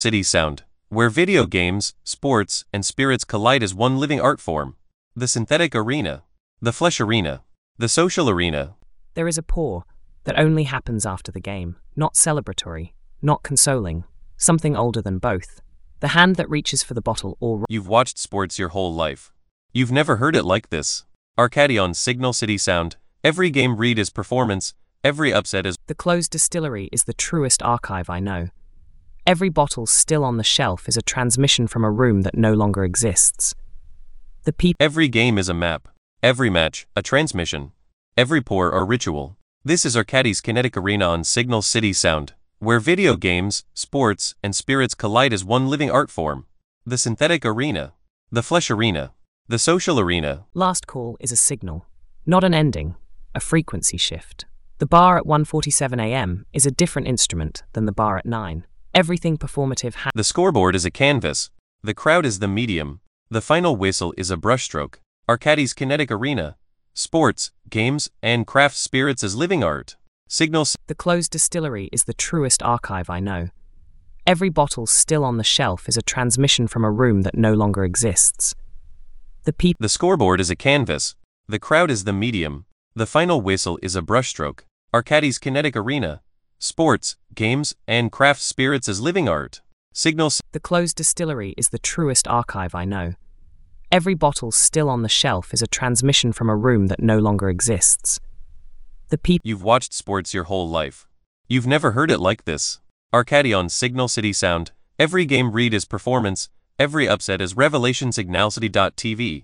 City Sound, where video games, sports, and spirits collide as one living art form. The synthetic arena, the flesh arena, the social arena. There is a pour that only happens after the game, not celebratory, not consoling, something older than both. The hand that reaches for the bottle or... You've watched sports your whole life. You've never heard it like this. Arcady on Signal City Sound, every game read is performance, every upset is... The closed distillery is the truest archive I know. Every bottle still on the shelf is a transmission from a room that no longer exists. Every game is a map. Every match, a transmission. Every pour, a ritual. This is Arcady's Kinetic Arena on Signal City Sound, where video games, sports, and spirits collide as one living art form. The synthetic arena, the flesh arena, the social arena. Last call is a signal, not an ending, a frequency shift. The bar at 1:47 a.m. is a different instrument than the bar at 9. Everything performative The scoreboard is a canvas. The crowd is the medium. The final whistle is a brushstroke. Arcady's Kinetic Arena. Sports, games, and craft spirits as living art. Signals. The closed distillery is the truest archive I know. Every bottle still on the shelf is a transmission from a room that no longer exists. The scoreboard is a canvas. The crowd is the medium. The final whistle is a brushstroke. Arcady's Kinetic Arena. Sports, games, and craft spirits as living art. Signals. The closed distillery is the truest archive I know. Every bottle still on the shelf is a transmission from a room that no longer exists. You've watched sports your whole life. You've never heard it like this. Arcady on Signal City Sound, every game read is performance, every upset is revelation. Signalcity.tv.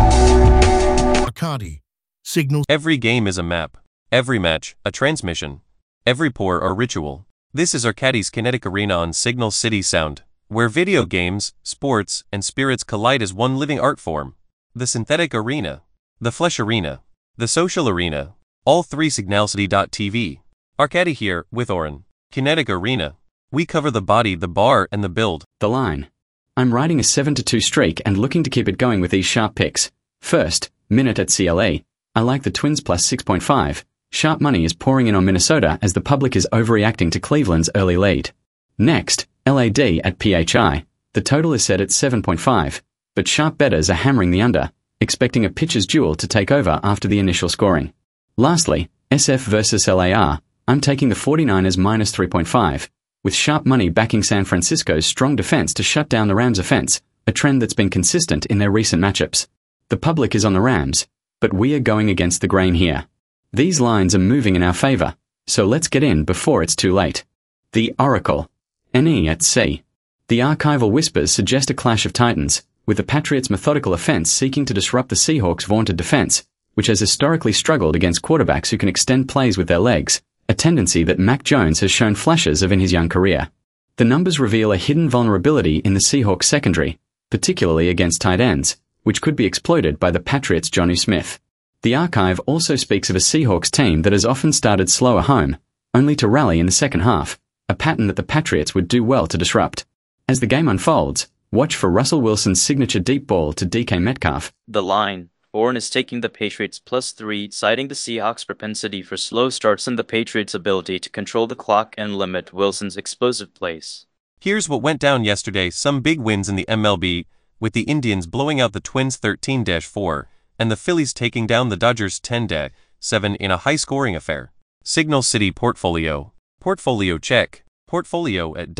Arcady. Signal. Every game is a map. Every match, a transmission. Every pour, a ritual. This is Arcady's Kinetic Arena on Signal City Sound, where video games, sports, and spirits collide as one living art form. The synthetic arena, the flesh arena, the social arena. All three. Signalcity.tv. Arcady here, with Oren. Kinetic Arena. We cover the body, the bar, and the build. The line. I'm riding a 7-2 streak and looking to keep it going with these sharp picks. First, Minute at CLA. I like the Twins plus 6.5. Sharp money is pouring in on Minnesota as the public is overreacting to Cleveland's early lead. Next, LAD at PHI. The total is set at 7.5, but sharp bettors are hammering the under, expecting a pitcher's duel to take over after the initial scoring. Lastly, SF versus LAR. I'm taking the 49ers minus 3.5, with sharp money backing San Francisco's strong defense to shut down the Rams' offense, a trend that's been consistent in their recent matchups. The public is on the Rams, but we are going against the grain here. These lines are moving in our favor, so let's get in before it's too late. The Oracle. NE at C. The archival whispers suggest a clash of titans, with the Patriots' methodical offense seeking to disrupt the Seahawks' vaunted defense, which has historically struggled against quarterbacks who can extend plays with their legs, a tendency that Mac Jones has shown flashes of in his young career. The numbers reveal a hidden vulnerability in the Seahawks secondary, particularly against tight ends, which could be exploited by the Patriots' Jonnu Smith. The archive also speaks of a Seahawks team that has often started slower home, only to rally in the second half, a pattern that the Patriots would do well to disrupt. As the game unfolds, watch for Russell Wilson's signature deep ball to DK Metcalf. The line. Oren is taking the Patriots plus 3, citing the Seahawks' propensity for slow starts and the Patriots' ability to control the clock and limit Wilson's explosive plays. Here's what went down yesterday. Some big wins in the MLB, with the Indians blowing out the Twins 13-4, and the Phillies taking down the Dodgers 10-7 in a high-scoring affair. Signal City Portfolio. Portfolio check. Portfolio at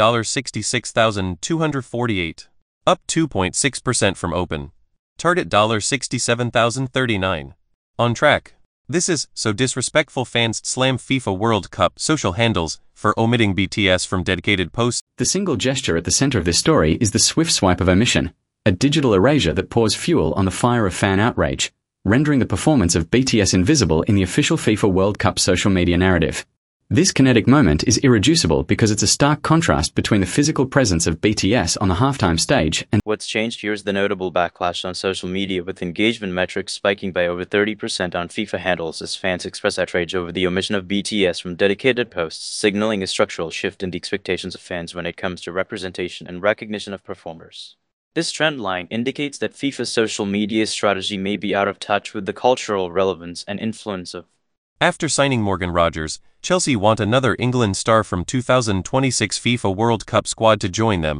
$66,248. Up 2.6% from open. Target $67,039. On track. This is So Disrespectful Fans Slam FIFA World Cup social handles for omitting BTS from dedicated posts. The single gesture at the center of this story is the swift swipe of omission, a digital erasure that pours fuel on the fire of fan outrage, rendering the performance of BTS invisible in the official FIFA World Cup social media narrative. This kinetic moment is irreducible because it's a stark contrast between the physical presence of BTS on the halftime stage and what's changed here is the notable backlash on social media, with engagement metrics spiking by over 30% on FIFA handles as fans express outrage over the omission of BTS from dedicated posts, signaling a structural shift in the expectations of fans when it comes to representation and recognition of performers. This trend line indicates that FIFA's social media strategy may be out of touch with the cultural relevance and influence of. After signing Morgan Rogers, Chelsea want another England star from 2026 FIFA World Cup squad to join them.